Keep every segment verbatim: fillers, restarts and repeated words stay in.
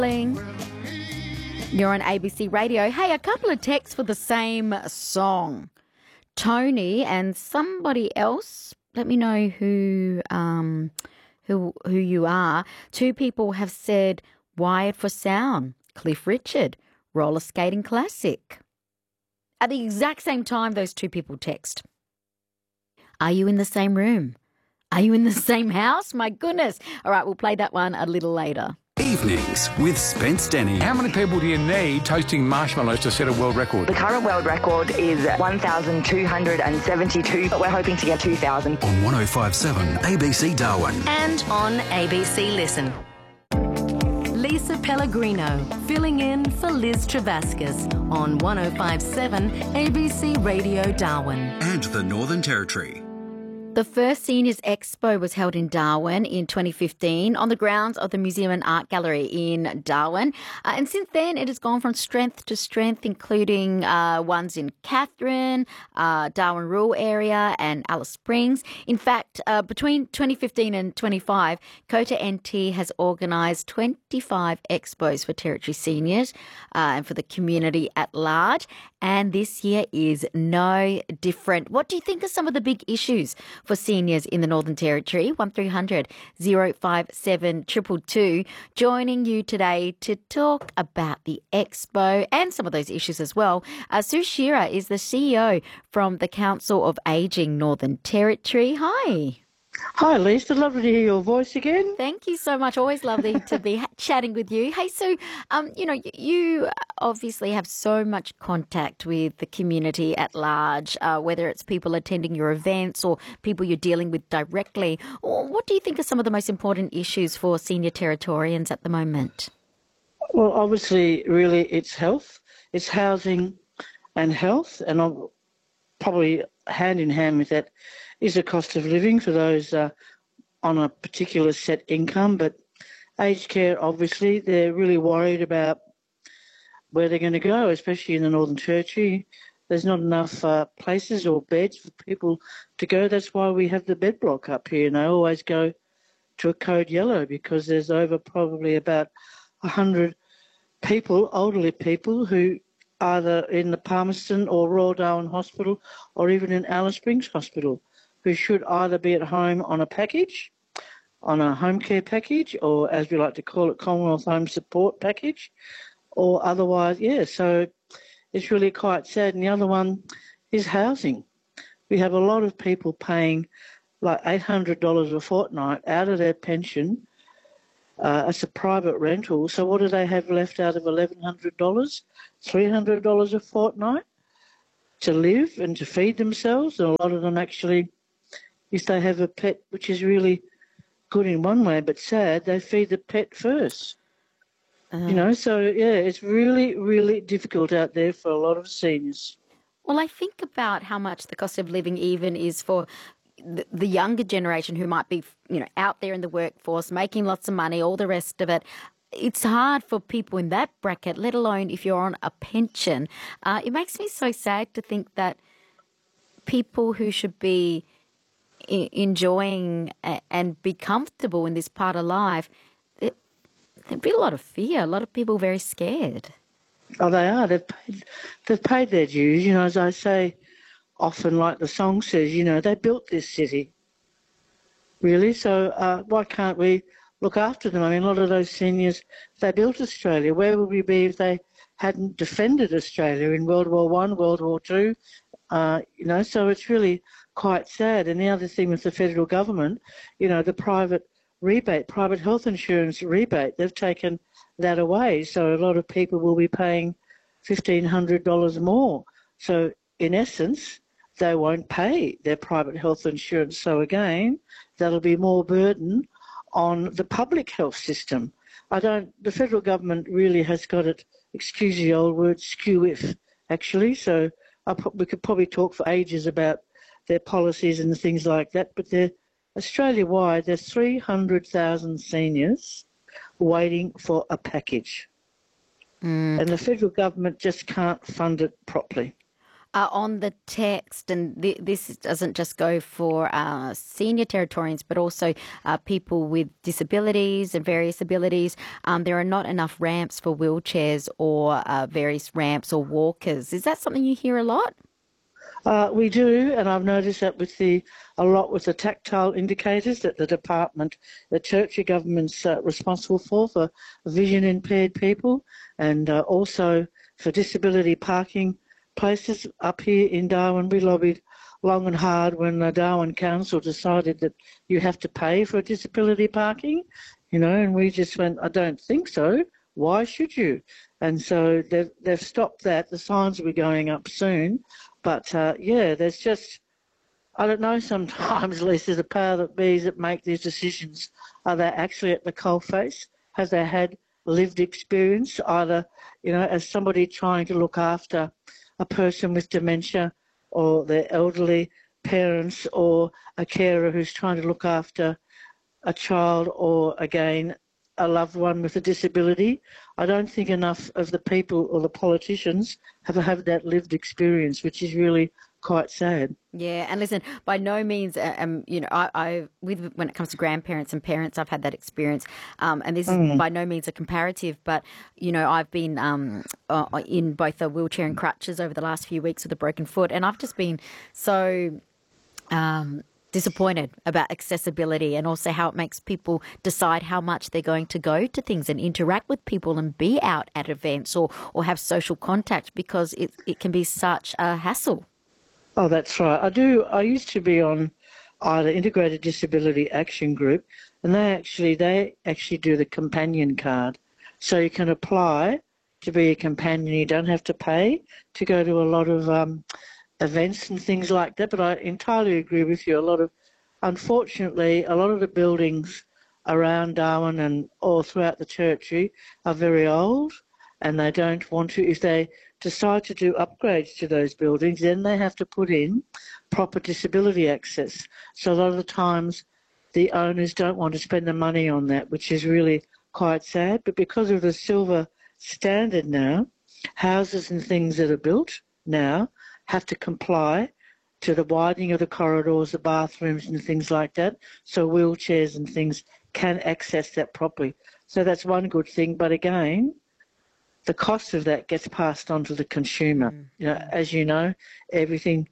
You're on A B C Radio. Hey, a couple of texts for the same song. Tony and somebody else, let me know who um who who you are. Two people have said Wired for Sound, Cliff Richard, Roller Skating Classic. At the exact same time, those two people text. Are you in the same room? Are you in the same house? My goodness. All right, we'll play that one a little later. Evenings with Spence Denny. How many people do you need toasting marshmallows to set a world record? The current world record is one thousand two hundred seventy-two, but we're hoping to get two thousand. On one oh five point seven A B C Darwin. And on A B C Listen. Lisa Pellegrino filling in for Liz Travascus on one oh five point seven A B C Radio Darwin. And the Northern Territory. The first Seniors Expo was held in Darwin in twenty fifteen on the grounds of the Museum and Art Gallery in Darwin. Uh, and since then, it has gone from strength to strength, including uh, ones in Katherine, uh, Darwin Rural Area and Alice Springs. In fact, uh, between twenty fifteen and twenty-five, Kota N T has organised twenty-five expos for Territory seniors uh, and for the community at large. And this year is no different. What do you think are some of the big issues for seniors in the Northern Territory? one three hundred oh five seven two two two. Joining you today to talk about the expo and some of those issues as well. Uh, Sue Shearer is the C E O from the Council of Ageing Northern Territory. Hi. Hi, Lisa. Lovely to hear your voice again. Thank you so much. Always lovely to be chatting with you. Hey, Sue, um, you know, you obviously have so much contact with the community at large, uh, whether it's people attending your events or people you're dealing with directly. What do you think are some of the most important issues for senior Territorians at the moment? Well, obviously, really, it's health, it's housing and health, and I'll probably hand in hand with that is the cost of living for those uh, on a particular set income. But aged care, obviously, they're really worried about where they're going to go, especially in the Northern Territory. There's not enough uh, places or beds for people to go. That's why we have the bed block up here, and they always go to a code yellow because there's over probably about one hundred people, elderly people, who either in the Palmerston or Royal Darwin Hospital or even in Alice Springs Hospital, who should either be at home on a package, on a home care package, or as we like to call it, Commonwealth Home Support package, or otherwise, yeah, so it's really quite sad. And the other one is housing. We have a lot of people paying like eight hundred dollars a fortnight out of their pension uh, as a private rental. So what do they have left out of eleven hundred dollars? three hundred dollars a fortnight to live and to feed themselves. And a lot of them actually, if they have a pet, which is really good in one way but sad, they feed the pet first. Uh-huh. You know, so, yeah, it's really, really difficult out there for a lot of seniors. Well, I think about how much the cost of living even is for the, the younger generation who might be, you know, out there in the workforce, making lots of money, all the rest of it. It's hard for people in that bracket, let alone if you're on a pension. Uh, it makes me so sad to think that people who should be I- enjoying a- and be comfortable in this part of life, it, there'd be a lot of fear, a lot of people very scared. Oh, they are. They've paid, they've paid their dues. You know, as I say often, like the song says, you know, they built this city, really. So uh, why can't we look after them? I mean, a lot of those seniors, they built Australia. Where would we be if they hadn't defended Australia in World War One, World War Two? Uh, you know, so it's really quite sad. And the other thing with the federal government, you know, the private rebate, private health insurance rebate, they've taken that away. So a lot of people will be paying fifteen hundred dollars more. So in essence, they won't pay their private health insurance. So again, that'll be more burden on the public health system. I don't, the federal government really has got it, excuse the old word, skew-if, actually. So I, we could probably talk for ages about their policies and things like that, but they're Australia-wide, there's three hundred thousand seniors waiting for a package. Mm. And the federal government just can't fund it properly. uh, on the text, and th- this doesn't just go for uh, senior Territorians, but also uh, people with disabilities and various abilities. Um, there are not enough ramps for wheelchairs or uh, various ramps or walkers. Is that something you hear a lot? Uh, we do, and I've noticed that with the a lot with the tactile indicators that the department, the Territory government's uh, responsible for, for vision impaired people, and uh, also for disability parking places up here in Darwin. We lobbied long and hard when the Darwin Council decided that you have to pay for disability parking, you know, and we just went, I don't think so. Why should you? And so they've, they've stopped that. The signs will be going up soon. But, uh, yeah, there's just, I don't know, sometimes, Lisa, the power that bees that make these decisions, are they actually at the coalface? Have they had lived experience, either, you know, as somebody trying to look after a person with dementia or their elderly parents, or a carer who's trying to look after a child or, again, a loved one with a disability? I don't think enough of the people or the politicians have had that lived experience, which is really quite sad. Yeah, and listen, by no means, uh, um, you know, I, I with when it comes to grandparents and parents, I've had that experience, um, and this is Mm. by no means a comparative. But you know, I've been um, uh, in both a wheelchair and crutches over the last few weeks with a broken foot, and I've just been so um, disappointed about accessibility, and also how it makes people decide how much they're going to go to things and interact with people and be out at events or or have social contact, because it it can be such a hassle. Oh, that's right. I do. I used to be on either Integrated Disability Action Group, and they actually they actually do the companion card, so you can apply to be a companion. You don't have to pay to go to a lot of um, events and things like that. But I entirely agree with you. A lot of, unfortunately, a lot of the buildings around Darwin and all throughout the Territory are very old, and they don't want to. If they decide to do upgrades to those buildings, then they have to put in proper disability access. So a lot of the times the owners don't want to spend the money on that, which is really quite sad. But because of the silver standard now, houses and things that are built now have to comply to the widening of the corridors, the bathrooms and things like that, so wheelchairs and things can access that properly. So that's one good thing. But again, the cost of that gets passed on to the consumer. Mm. You know, as you know, everything,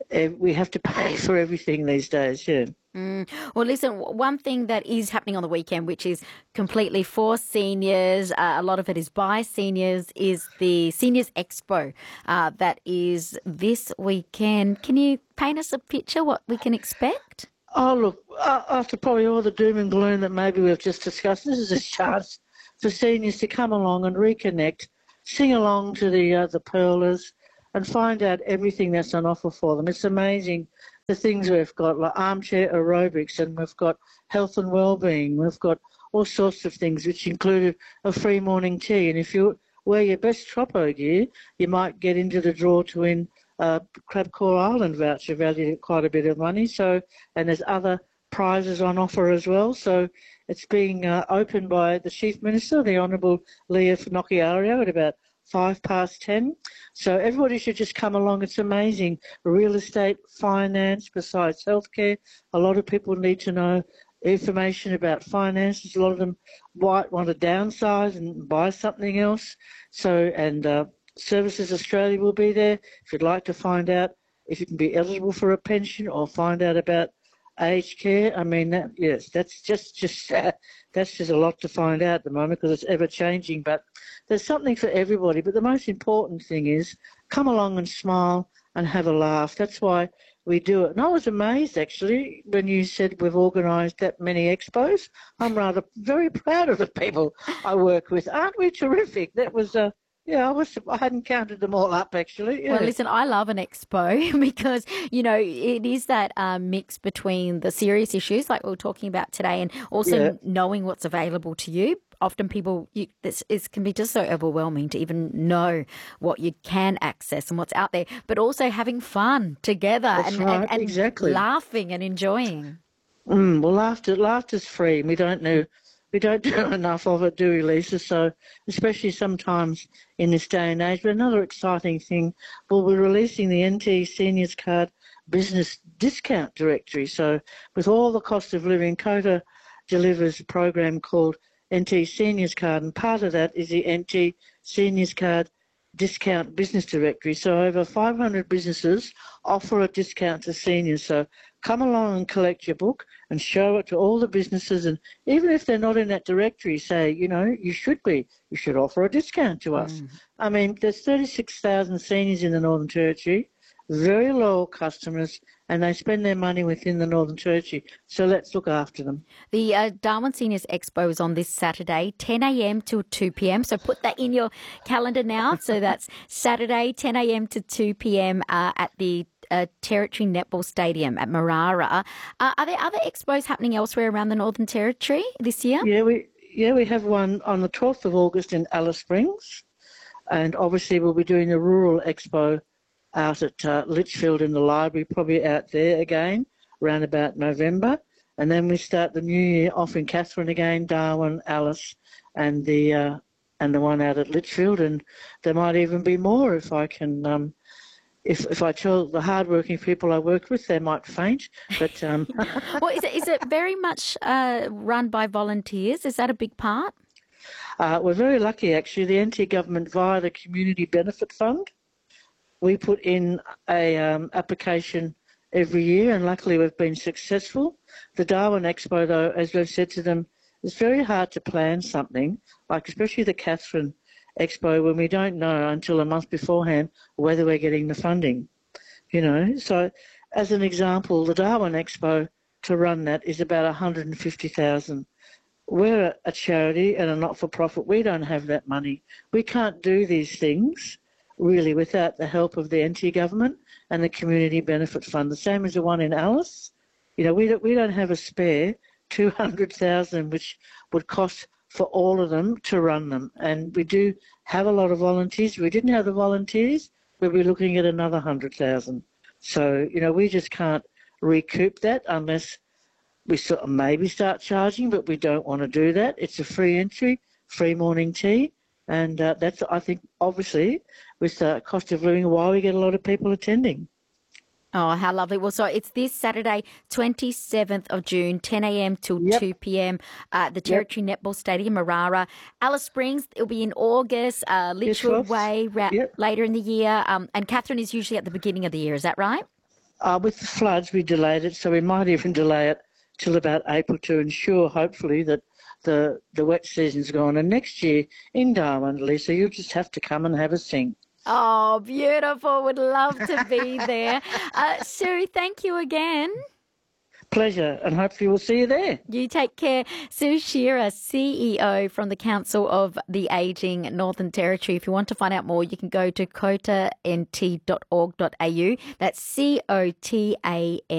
we have to pay for everything these days, yeah. Mm. Well, listen, one thing that is happening on the weekend, which is completely for seniors, uh, a lot of it is by seniors, is the Seniors Expo uh, that is this weekend. Can you paint us a picture what we can expect? Oh, look, uh, after probably all the doom and gloom that maybe we've just discussed, this is a chance for seniors to come along and reconnect, sing along to the uh, the Pearlers, and find out everything that's on offer for them. It's amazing the things we've got, like armchair aerobics, and we've got health and wellbeing. We've got all sorts of things, which included a free morning tea. And if you wear your best Troppo gear, you might get into the draw to win a Crab Core Island voucher valued at quite a bit of money. So, and there's other prizes on offer as well. So it's being uh, opened by the Chief Minister, the Honourable Leah Finocchiario, at about five past ten. So everybody should just come along. It's amazing. Real estate, finance, besides healthcare. A lot of people need to know information about finances. A lot of them might want to downsize and buy something else. So, and uh, Services Australia will be there. If you'd like to find out if you can be eligible for a pension or find out about aged care, I mean, that, yes, that's just just uh, that's just a lot to find out at the moment, because it's ever changing. But there's something for everybody. But the most important thing is come along and smile and have a laugh. That's why we do it. And I was amazed actually when you said we've organised that many expos. I'm rather very proud of the people I work with. Aren't we terrific? That was a uh, Yeah, I was. I hadn't counted them all up, actually. Yeah. Well, listen, I love an expo because, you know, it is that um, mix between the serious issues like we were talking about today, and also Yeah. knowing what's available to you. Often people, you, this is, can be just so overwhelming to even know what you can access and what's out there, but also having fun together. That's and, right, and, and exactly. laughing and enjoying. Mm, well, laughter, laughter's free. We don't know we don't do enough of it, do we, Lisa? So, especially sometimes in this day and age. But another exciting thing, well, we're releasing the N T Seniors Card Business Discount Directory. So, with all the cost of living, Kota delivers a program called N T Seniors Card, and part of that is the N T Seniors Card Discount Business Directory. So over five hundred businesses offer a discount to seniors. So come along and collect your book and show it to all the businesses, and even if they're not in that directory, say, you know, you should be. You should offer a discount to us. Mm. I mean, there's thirty-six thousand seniors in the Northern Territory, very loyal customers, and they spend their money within the Northern Territory. So let's look after them. The uh, Darwin Seniors Expo is on this Saturday, ten a.m. till two p.m. So put that in your calendar now. So that's Saturday, ten a.m. to two p.m. Uh, at the uh, Territory Netball Stadium at Marara. Uh, are there other expos happening elsewhere around the Northern Territory this year? Yeah, we yeah we have one on the twelfth of August in Alice Springs, and obviously we'll be doing the Rural Expo out at uh, Litchfield in the library, probably out there again, around about November. And then we start the new year off in Katherine again, Darwin, Alice, and the uh, and the one out at Litchfield. And there might even be more if I can, um, if if I tell the hardworking people I work with, they might faint. But um... well, is it is it very much uh, run by volunteers? Is that a big part? Uh, we're very lucky, actually. The N T government, via the Community Benefit Fund, we put in a um, application every year, and luckily we've been successful. The Darwin Expo, though, as we've said to them, it's very hard to plan something, like especially the Katherine Expo, when we don't know until a month beforehand whether we're getting the funding, you know. So, as an example, the Darwin Expo, to run that, is about one hundred fifty thousand dollars. We're a charity and a not-for-profit. We don't have that money. We can't do these things really without the help of the N T government and the Community Benefit Fund. The same as the one in Alice. You know, we don't, we don't have a spare two hundred thousand dollars, which would cost for all of them to run them. And we do have a lot of volunteers. If we didn't have the volunteers, we'd be looking at another one hundred thousand dollars. So, you know, we just can't recoup that unless we sort of maybe start charging, but we don't want to do that. It's a free entry, free morning tea. And uh, that's, I think, obviously, with the cost of living, why we get a lot of people attending. Oh, how lovely. Well, so it's this Saturday, twenty-seventh of June, ten a.m. till yep. two p.m. at the Territory yep. Netball Stadium, Marara. Alice Springs, it'll be in August, uh, Litchfield Way ra- yep. later in the year. Um, and Katherine is usually at the beginning of the year, is that right? Uh, with the floods, we delayed it, so we might even delay it till about April to ensure, hopefully, that the the wet season's gone. And next year in Darwin, Lisa, you'll just have to come and have a sing. Oh, beautiful. Would love to be there. Uh, Sue, thank you again. Pleasure, and hopefully we'll see you there. You take care. Sue Shearer, C E O from the Council of the Ageing Northern Territory. If you want to find out more, you can go to cota n t dot org dot a u. That's C O T A N